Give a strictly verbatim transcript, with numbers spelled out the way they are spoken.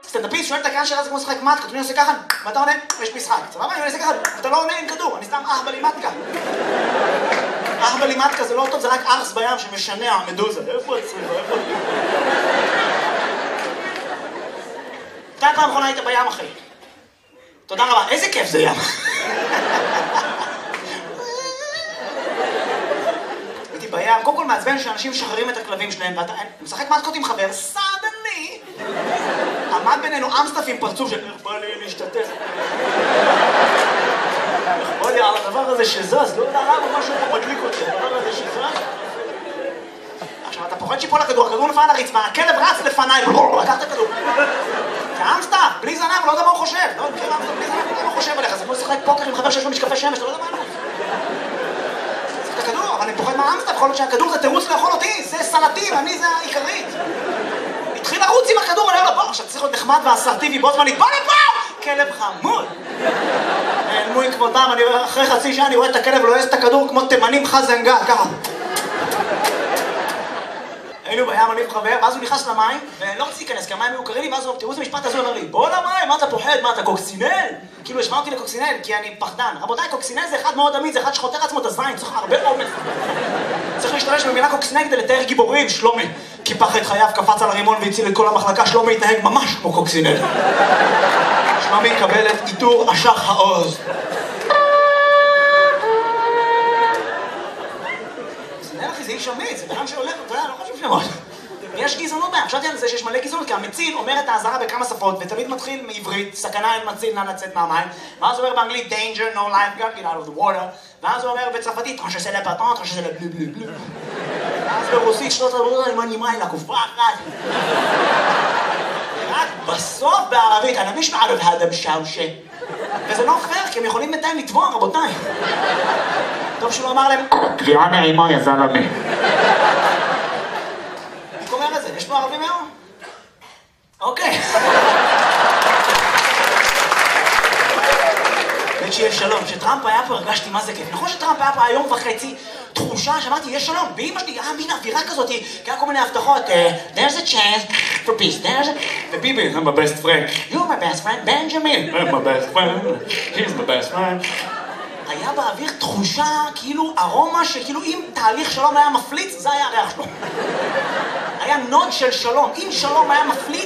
סטנדאפיסט שואל את הקהל שאלה זה כמו לשחק מתקה, אני עושה ככה, ואתה עונה, יש משחק. סבבה? אני עושה ככה, אתה לא עונה עם כדור, אני סתם אח בלי מתקה. אח בלי מתקה זה לא טוב, זה רק ארס בים שמשנע מדוזה. איפה הצריבה? איפה... אתה פעם אחרונה היית בים, אחי. תודה רבה, איזה כיף זה ים. הייתי בים, קודם כל מעצבן שאנשים משחררים את הכלבים שלהם, ואתה משחק מתקות עם חבר, סדני. עמד בינינו אמסטף עם פרצוף של איך בא לי להשתתף. איך בא לי על הדבר הזה שזז, לא יודע למה משהו פה מדליק אותי, הדבר הזה שזז. עכשיו, אתה פוחד שיפול הכדור, הכדור נפל על הרצפה, הכלב רץ לפניי, לקח את הכדור. זה אמסטף, בלי זנב, לא יודע מה הוא חושב. לא יודע מה אמסטף, בלי זנב, לא יודע מה הוא חושב עליך. זה כמו לשחק פוקר עם חבר שיש לו משקפי שמש, אתה לא יודע מה הוא. זה הכדור, אבל אני פוחד מהאמסטף, יכול להיות שהכדור זה תירוץ לאכול אותי, זה סלטי, ואני זה העיקרית. התחיל לרוץ עם הכדור, אני אומר לו, בוא, עכשיו צריך להיות נחמד ואסרטיבי, בו זמנית, בוא לפה! כלב חמוד! נעלמו עם כבודם, אני אחרי חצי שעה אני רואה את הכלב ולועס את הכדור כמו תימנים חזנגל, ככה. היינו בים, אני וחבר, ואז הוא נכנס למים, ולא רציתי להיכנס, כי המים היו קרים לי, ואז הוא, תראו איזה משפט הזה, הוא אומר לי, בוא למים, מה אתה פוחד, מה אתה קוקסינל? כאילו, השמע אותי לקוקסינל, כי אני פחדן. רבותיי, קוקסינל זה אחד מאוד אמיד, זה אחד שחותר עצמו את הזין, צריך הרבה אומץ. צריך להשתמש במילה קוקסינל כדי לתאר גיבורים, שלומי. קיפח את חייו, קפץ על הרימון והציל את כל המחלקה, שלומי התנהג ממש כמו קוקסינל. שלומי יקבל את עיטור אשח העוז. זה איש אמיץ, זה בן שהולך, אתה יודע, לא חושב שמות. יש גזענות בהם, חשבתי על זה שיש מלא גזענות, כי המציל אומר את האזהרה בכמה שפות, ותמיד מתחיל מעברית, סכנה אין מציל, נא לצאת מהמים, ואז הוא אומר באנגלית, danger, no lifeguard, get out of the water, ואז הוא אומר בצרפתית, טרנש עשה לפטרון, טרנש עשה לבלו בלו בלו. ואז ברוסית, שלוש עבודות, אני מנימה אלה, כופה אחת. רק בסוף בערבית, אני מיש מערב האדם שאושה. וזה לא פייר, כי הם יכולים בינתיים לתבוע, רבותיי. טוב שהוא אמר להם, קביעה נעימה יא זלמה. אני אומר את זה, יש פה ערבים היום? אוקיי. באמת שיהיה שלום, כשטראמפ היה פה הרגשתי מה זה כיף. נכון שטראמפ היה פה היום וחצי תחושה, שמעתי, יש שלום. באמא שלי, היה מין אווירה כזאת, כי היה כל מיני הבטחות, there's a chance for peace, there's a... וביבי, I'm my best friend. You're my best friend, בנג'מין. I'm my best friend, he's my best friend. היה באוויר תחושה, כאילו ארומה שכאילו אם תהליך שלום היה מפליץ, זה היה הריח שלו. היה נוד של שלום. אם שלום היה מפליץ,